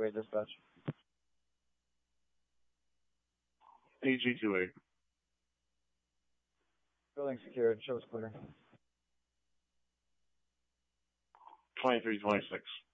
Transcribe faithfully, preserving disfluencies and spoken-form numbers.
two eight dispatch. A G two eight. Building secured. Show us clear. twenty-three twenty-six.